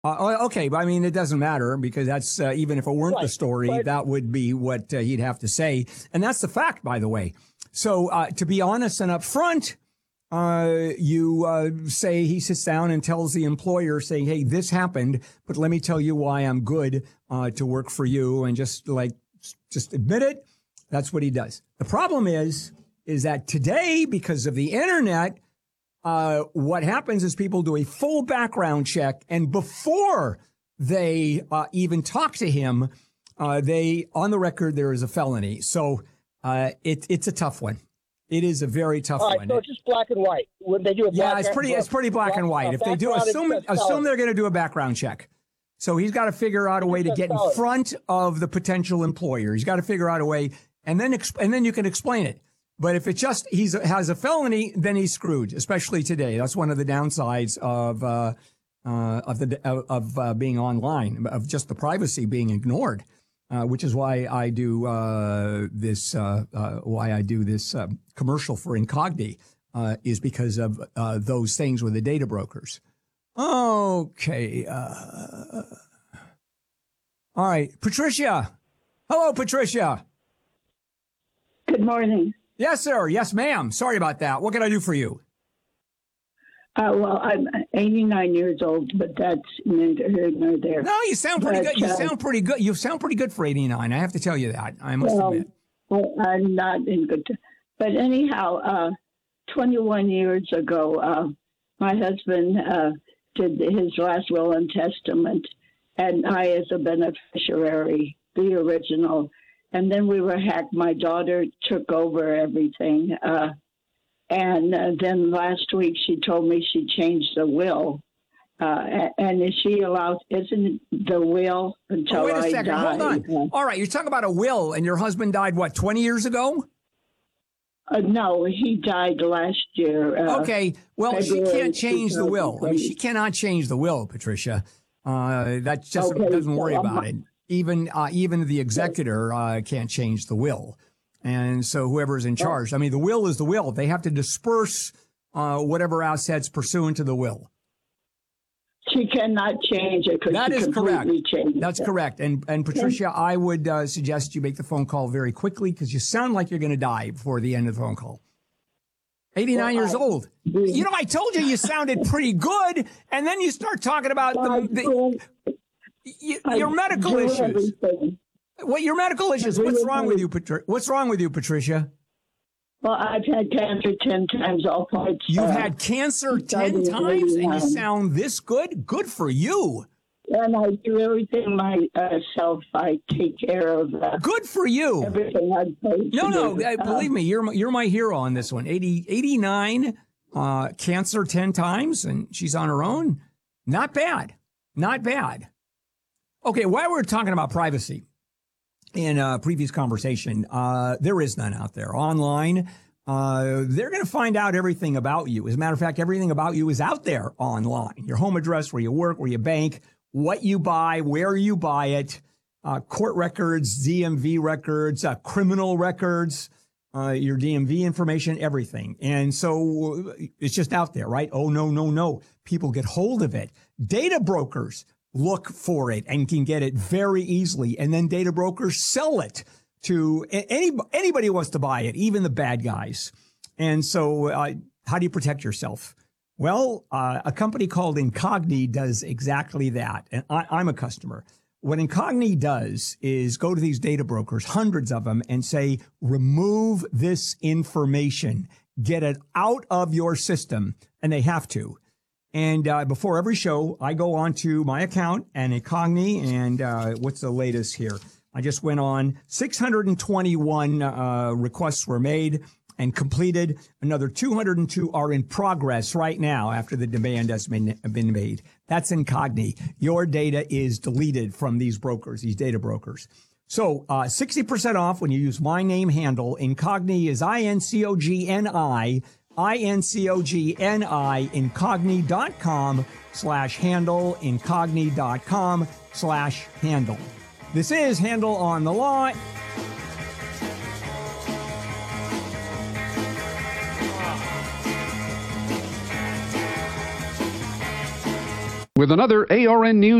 Okay, but I mean, it doesn't matter because that's even if it weren't the story, that would be what he'd have to say. And that's the fact, by the way. So to be honest and upfront, you say he sits down and tells the employer saying, hey, this happened, but let me tell you why I'm good to work for you, and just admit it. That's what he does. The problem is that today, because of the internet, what happens is people do a full background check, and before they even talk to him, they on the record there is a felony. So it's a tough one. It is a very tough one. So it's just black and white. When they do a it's pretty black and white. If they do, assume they're going to do a background check. So he's got to figure out a way to get in front of the potential employer. He's got to figure out a way, and then you can explain it. But if it's just has a felony, then he's screwed. Especially today, that's one of the downsides of being online, of just the privacy being ignored, which is why I do this commercial for Incogni, is because of those things with the data brokers. Okay. All right, Patricia. Hello, Patricia. Good morning. Yes, sir. Yes, ma'am. Sorry about that. What can I do for you? Well, I'm 89 years old, but that's neither here nor there. No, you sound pretty good. You sound pretty good. You sound pretty good for 89. I have to tell you that. I must admit. Well, I'm not in good. But anyhow, 21 years ago, my husband did his last will and testament, and I, as a beneficiary, the original. And then we were hacked. My daughter took over everything. And then last week she told me she changed the will. And is she allowed, isn't the will until wait a second. die? Hold on. All right. You're talking about a will, and your husband died, what, 20 years ago? No, he died last year. Okay. Well, February she can't change the will. I mean, 2020. she cannot change the will, Patricia. That just doesn't worry about it. Even the executor can't change the will. And so whoever's in charge, I mean, the will is the will. They have to disperse whatever assets pursuant to the will. She cannot change it because That she is correct. completely changed That's it. correct. And Patricia, I would suggest you make the phone call very quickly because you sound like you're going to die before the end of the phone call. 89 years old. You know, I told you sounded pretty good, and then you start talking about your medical issues. Everything. What your medical issues? What's wrong with you, What's wrong with you, Patricia? Well, I've had cancer 10 times. All parts. You've had cancer 10 times, and you sound this good? Good for you. And I do everything myself. I take care of Good for you. everything I paid. No, believe me, you're my hero on this one. 89, cancer 10 times, and she's on her own. Not bad. Not bad. Okay, while we're talking about privacy in a previous conversation, there is none out there. Online, they're going to find out everything about you. As a matter of fact, everything about you is out there online. Your home address, where you work, where you bank, what you buy, where you buy it, court records, DMV records, criminal records, your DMV information, everything. And so it's just out there, right? Oh, no. People get hold of it. Data brokers look for it and can get it very easily. And then data brokers sell it to anybody who wants to buy it, even the bad guys. And so how do you protect yourself? Well, a company called Incogni does exactly that. And I'm a customer. What Incogni does is go to these data brokers, hundreds of them, and say, remove this information, get it out of your system. And they have to. And before every show, I go on to my account and Incogni, and what's the latest here? I just went on. 621 requests were made and completed. Another 202 are in progress right now after the demand has been made. That's Incogni. Your data is deleted from these brokers, these data brokers. So 60% off when you use my name handle. Incogni is INCOGNI. INCOGNI, incogni.com/handle, incogni.com/handle. This is Handle on the Law. with another ARN News